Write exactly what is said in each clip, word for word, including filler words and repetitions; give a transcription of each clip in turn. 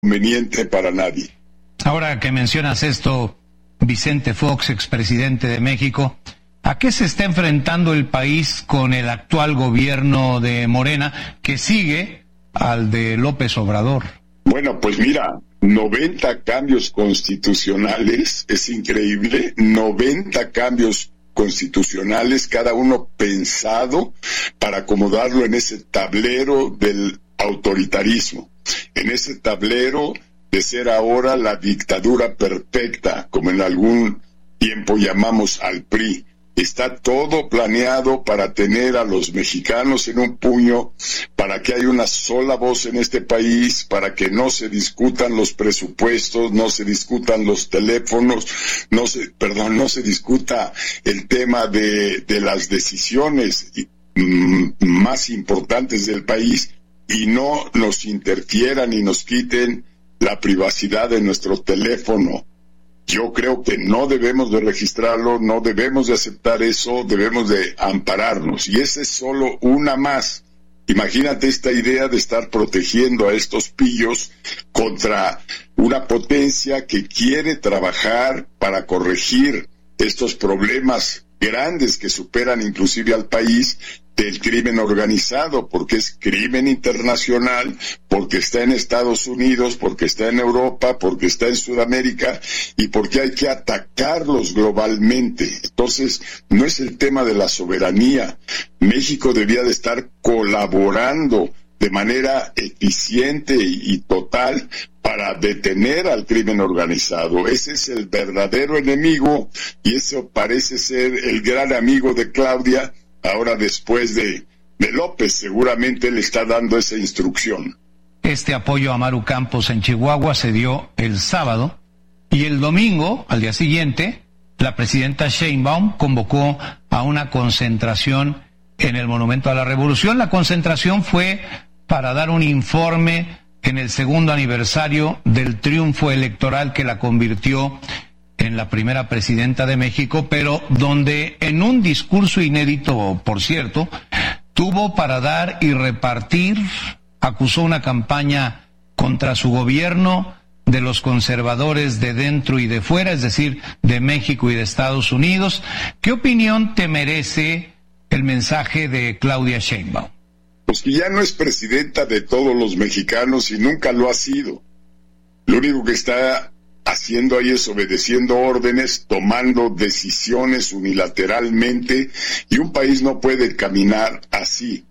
conveniente para nadie. Ahora que mencionas esto, Vicente Fox, expresidente de México, ¿a qué se está enfrentando el país con el actual gobierno de Morena, que sigue al de López Obrador? Bueno, pues mira, noventa cambios constitucionales, es increíble, noventa cambios constitucionales, cada uno pensado para acomodarlo en ese tablero del autoritarismo, en ese tablero de ser ahora la dictadura perfecta, como en algún tiempo llamamos al P R I. Está todo planeado para tener a los mexicanos en un puño, para que haya una sola voz en este país, para que no se discutan los presupuestos, no se discutan los teléfonos, no se, perdón, no se discuta el tema de, de las decisiones mm, más importantes del país, y no nos interfieran y nos quiten la privacidad de nuestro teléfono. Yo creo que no debemos de registrarlo, no debemos de aceptar eso, debemos de ampararnos. Y esa es solo una más. Imagínate esta idea de estar protegiendo a estos pillos contra una potencia que quiere trabajar para corregir estos problemas grandes que superan inclusive al país del crimen organizado, porque es crimen internacional, porque está en Estados Unidos, porque está en Europa, porque está en Sudamérica y porque hay que atacarlos globalmente. Entonces, no es el tema de la soberanía. México debía de estar colaborando de manera eficiente y, y total para detener al crimen organizado. Ese es el verdadero enemigo y eso parece ser el gran amigo de Claudia. Ahora después de, de López, seguramente le está dando esa instrucción. Este apoyo a Maru Campos en Chihuahua se dio el sábado y el domingo, al día siguiente, la presidenta Sheinbaum convocó a una concentración en el Monumento a la Revolución. La concentración fue para dar un informe en el segundo aniversario del triunfo electoral que la convirtió en la primera presidenta de México, pero donde en un discurso inédito, por cierto, tuvo para dar y repartir, acusó una campaña contra su gobierno, de los conservadores de dentro y de fuera, es decir, de México y de Estados Unidos. ¿Qué opinión te merece el mensaje de Claudia Sheinbaum? Pues que ya no es presidenta de todos los mexicanos y nunca lo ha sido. Lo único que está haciendo ahí es obedeciendo órdenes, tomando decisiones unilateralmente, y un país no puede caminar así.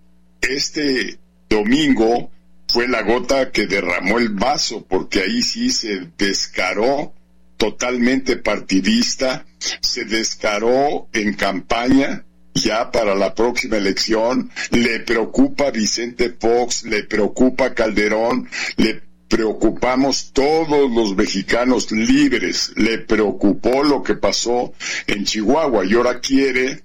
Este domingo fue la gota que derramó el vaso, porque ahí sí se descaró totalmente partidista, se descaró en campaña ya para la próxima elección. Le preocupa a Vicente Fox, le preocupa a Calderón, le preocupamos todos los mexicanos libres, le preocupó lo que pasó en Chihuahua y ahora quiere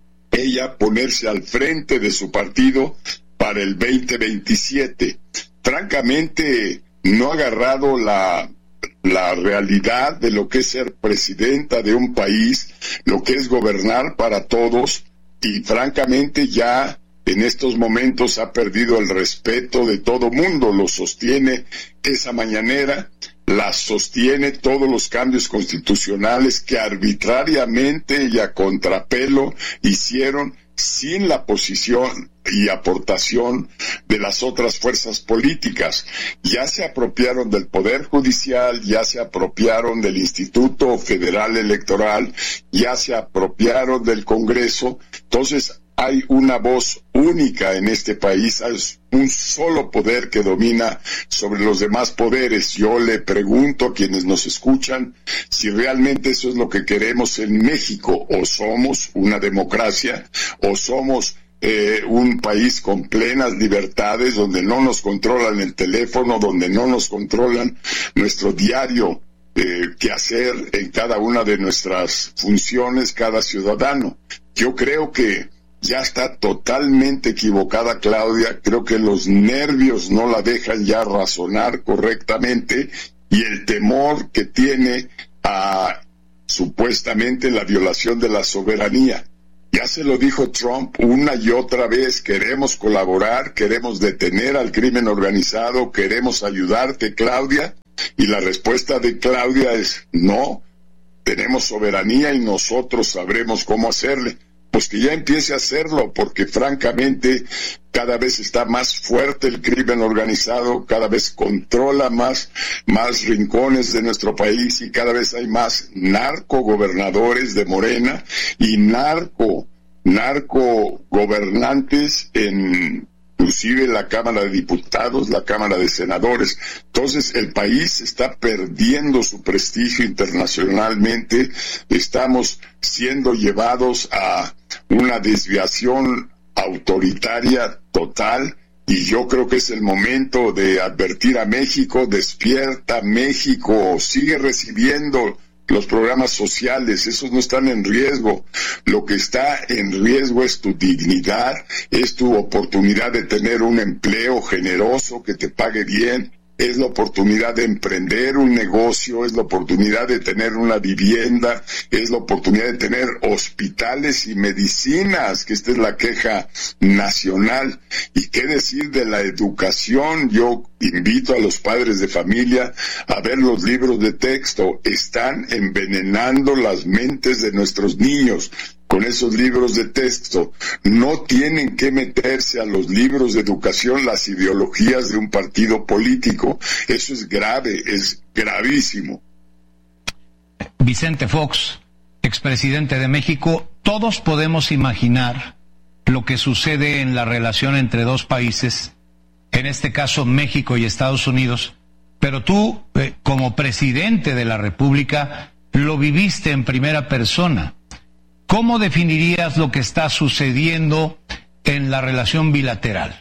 ella ponerse al frente de su partido para el veinte veintisiete. Francamente, no ha agarrado la, la realidad de lo que es ser presidenta de un país, lo que es gobernar para todos, y francamente ya en estos momentos ha perdido el respeto de todo mundo. Lo sostiene esa mañanera, la sostiene todos los cambios constitucionales que arbitrariamente y a contrapelo hicieron sin la posición y aportación de las otras fuerzas políticas. Ya se apropiaron del Poder Judicial, ya se apropiaron del Instituto Federal Electoral, ya se apropiaron del Congreso. Entonces hay una voz única en este país, hay un solo poder que domina sobre los demás poderes. Yo le pregunto a quienes nos escuchan si realmente eso es lo que queremos en México, o somos una democracia, o somos eh, un país con plenas libertades, donde no nos controlan el teléfono, donde no nos controlan nuestro diario eh, quehacer en cada una de nuestras funciones, cada ciudadano. Yo creo que ya está totalmente equivocada Claudia, creo que los nervios no la dejan ya razonar correctamente, y el temor que tiene a supuestamente la violación de la soberanía. Ya se lo dijo Trump una y otra vez, queremos colaborar, queremos detener al crimen organizado, queremos ayudarte, Claudia. Y la respuesta de Claudia es no, tenemos soberanía y nosotros sabremos cómo hacerle. Pues que ya empiece a hacerlo, porque francamente cada vez está más fuerte el crimen organizado, cada vez controla más, más rincones de nuestro país y cada vez hay más narcogobernadores de Morena y narco, narcogobernantes en inclusive la Cámara de Diputados, la Cámara de Senadores. Entonces el país está perdiendo su prestigio internacionalmente, estamos siendo llevados a una desviación autoritaria total y yo creo que es el momento de advertir a México, despierta México, sigue recibiendo los programas sociales, esos no están en riesgo. Lo que está en riesgo es tu dignidad, es tu oportunidad de tener un empleo generoso que te pague bien, es la oportunidad de emprender un negocio, es la oportunidad de tener una vivienda, es la oportunidad de tener hospitales y medicinas, que esta es la queja nacional. ¿Y qué decir de la educación? Yo invito a los padres de familia a ver los libros de texto. Están envenenando las mentes de nuestros niños con esos libros de texto. No tienen que meterse a los libros de educación las ideologías de un partido político. Eso es grave, es gravísimo. Vicente Fox, expresidente de México, todos podemos imaginar lo que sucede en la relación entre dos países, en este caso México y Estados Unidos, pero tú, eh, como presidente de la República, lo viviste en primera persona. ¿Cómo definirías lo que está sucediendo en la relación bilateral?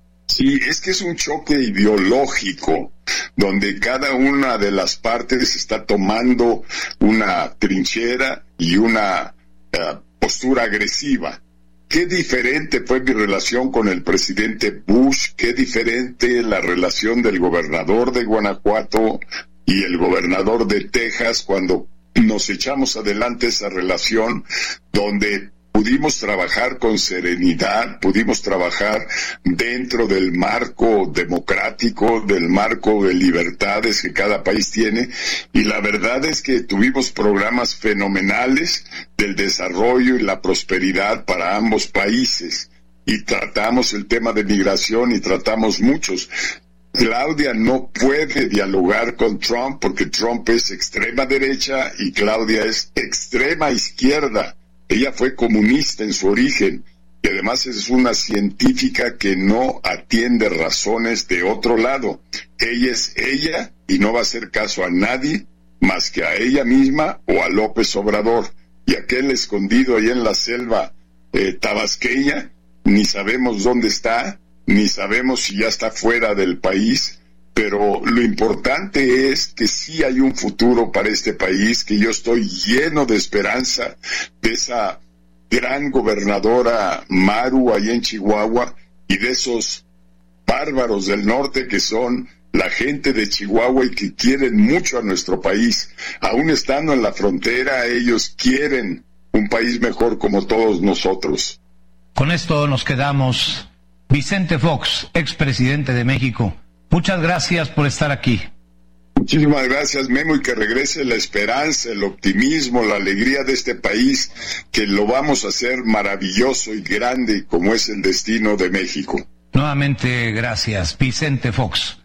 Sí, es que es un choque ideológico, donde cada una de las partes está tomando una trinchera y una uh, postura agresiva. Qué diferente fue mi relación con el presidente Bush, qué diferente la relación del gobernador de Guanajuato y el gobernador de Texas cuando nos echamos adelante esa relación donde pudimos trabajar con serenidad, pudimos trabajar dentro del marco democrático, del marco de libertades que cada país tiene, y la verdad es que tuvimos programas fenomenales del desarrollo y la prosperidad para ambos países, y tratamos el tema de migración y tratamos muchos. Claudia no puede dialogar con Trump porque Trump es extrema derecha y Claudia es extrema izquierda. Ella fue comunista en su origen y además es una científica que no atiende razones de otro lado. Ella es ella y no va a hacer caso a nadie más que a ella misma o a López Obrador. Y aquel escondido ahí en la selva eh, tabasqueña, ni sabemos dónde está, ni sabemos si ya está fuera del país, pero lo importante es que sí hay un futuro para este país, que yo estoy lleno de esperanza de esa gran gobernadora Maru allá en Chihuahua y de esos bárbaros del norte que son la gente de Chihuahua y que quieren mucho a nuestro país. Aún estando en la frontera, ellos quieren un país mejor como todos nosotros. Con esto nos quedamos. Vicente Fox, expresidente de México, muchas gracias por estar aquí. Muchísimas gracias, Memo, y que regrese la esperanza, el optimismo, la alegría de este país, que lo vamos a hacer maravilloso y grande como es el destino de México. Nuevamente, gracias, Vicente Fox.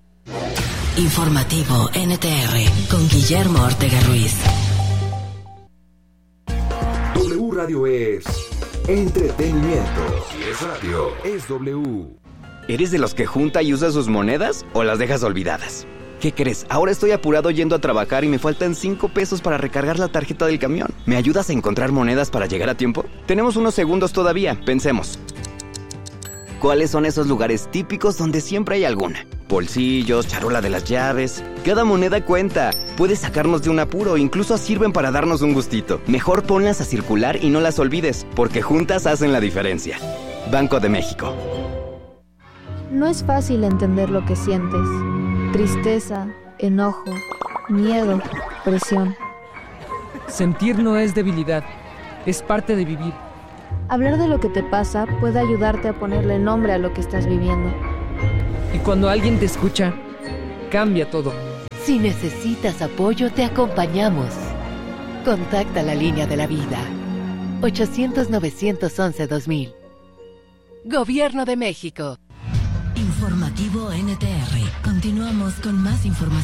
Informativo N T R con Guillermo Ortega Ruiz. W Radio es entretenimiento. Si es radio, es W. ¿Eres de los que junta y usa sus monedas o las dejas olvidadas? ¿Qué crees? Ahora estoy apurado yendo a trabajar y me faltan cinco pesos para recargar la tarjeta del camión. ¿Me ayudas a encontrar monedas para llegar a tiempo? Tenemos unos segundos todavía, pensemos. ¿Cuáles son esos lugares típicos donde siempre hay alguna? Bolsillos, charola de las llaves. Cada moneda cuenta. Puedes sacarnos de un apuro, incluso sirven para darnos un gustito. Mejor ponlas a circular y no las olvides, porque juntas hacen la diferencia. Banco de México. No es fácil entender lo que sientes. Tristeza, enojo, miedo, presión. Sentir no es debilidad, es parte de vivir. Hablar de lo que te pasa puede ayudarte a ponerle nombre a lo que estás viviendo. Y cuando alguien te escucha, cambia todo. Si necesitas apoyo, te acompañamos. Contacta la línea de la vida. ochocientos, novecientos once, dos mil. Gobierno de México. Informativo N T R. Continuamos con más información.